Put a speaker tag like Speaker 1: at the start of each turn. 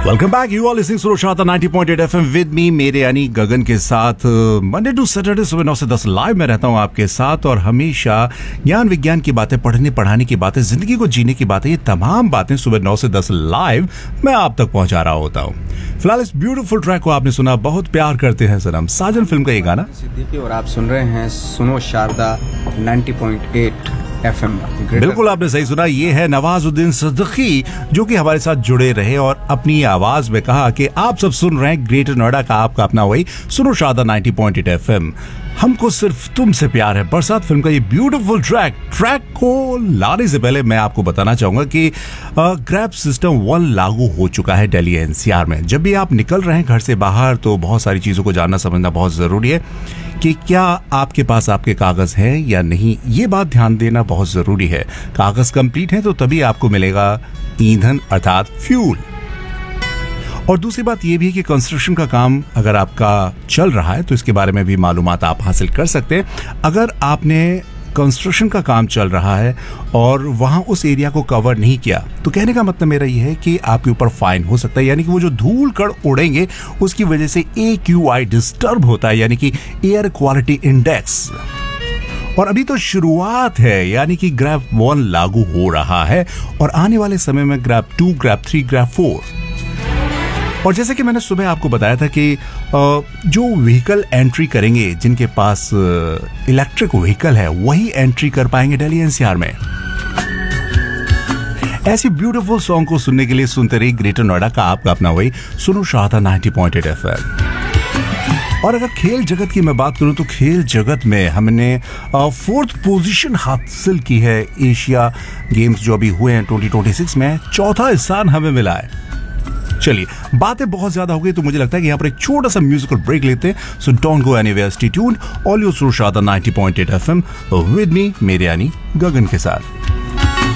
Speaker 1: Welcome back, you are listening सुरक्षाता 90.8 FM with me, मेरे यानी गगन के साथ। मंडे टू सैटरडे सुबह 9 से 10 लाइव में रहता हूं आपके साथ और हमेशा ज्ञान विज्ञान की बातें, पढ़ने पढ़ाने की बातें, जिंदगी को जीने की बातें, ये तमाम बातें सुबह 9 से 10 लाइव मैं आप तक पहुंचा रहा होता हूं। फिलहाल इस ब्यूटीफुल ट्रैक को आपने सुना, बहुत प्यार करते हैं सनम, साजन फिल्म का ये गाना।
Speaker 2: सिद्दीकी और आप सुन रहे हैं सुनो शारदा 90.8 FM।
Speaker 1: बिल्कुल आपने सही सुना, ये है नवाजुद्दीन सिद्दीकी जो कि हमारे साथ जुड़े रहे और अपनी आवाज में कहा कि आप सब सुन रहे हैं ग्रेटर नोएडा का आपका अपना वही सुनो शारदा 90.8 FM। हमको सिर्फ तुमसे प्यार है, बरसात फिल्म का ये ब्यूटीफुल ट्रैक को लाने से पहले मैं आपको बताना चाहूंगा कि ग्रैब सिस्टम 1 लागू हो चुका है दिल्ली एनसीआर में। जब भी आप निकल रहे हैं घर से बाहर तो बहुत सारी चीजों को जानना समझना बहुत जरूरी है कि क्या आपके पास आपके कागज हैं या नहीं, ये बात ध्यान देना बहुत जरूरी है। कागज कंप्लीट है तो तभी आपको मिलेगा ईंधन अर्थात फ्यूल। और दूसरी बात यह भी है कि कंस्ट्रक्शन का काम अगर आपका चल रहा है तो इसके बारे में भी मालूमात आप हासिल कर सकते हैं। अगर आपने कंस्ट्रक्शन का काम चल रहा है और वहां उस एरिया को कवर नहीं किया तो कहने का मतलब मेरा यह है कि आपके ऊपर फाइन हो सकता है, यानी कि वो जो धूल कण उड़ेंगे उसकी वजह से AQI डिस्टर्ब होता है, यानी कि एयर क्वालिटी इंडेक्स। और अभी तो शुरुआत है, यानी कि ग्रैब 1 लागू हो रहा है और आने वाले समय में ग्रैब 2, ग्रैब 3, ग्रैब 4। और जैसे कि मैंने सुबह आपको बताया था कि जो व्हीकल एंट्री करेंगे, जिनके पास इलेक्ट्रिक व्हीकल है, वही एंट्री कर पाएंगे दिल्ली एनसीआर में। ऐसी ब्यूटीफुल सॉन्ग को सुनने के लिए सुनते रहिए ग्रेटर नोएडा का आपका अपना वही सुनो शारदा 90.8 FM। और अगर खेल जगत की मैं बात करूं तो खेल जगत में हमने 4th पोजीशन हासिल की है। एशिया गेम्स जो अभी हुए हैं 2026 में 4था स्थान हमें मिला है। चलिए, बातें बहुत ज्यादा हो गई तो मुझे लगता है कि यहाँ पर एक छोटा सा म्यूजिकल ब्रेक लेते हैं। So don't go anywhere, stay tuned, all your सुनो शारदा 90.8 FM विद मी, मेरे यानी गगन के साथ।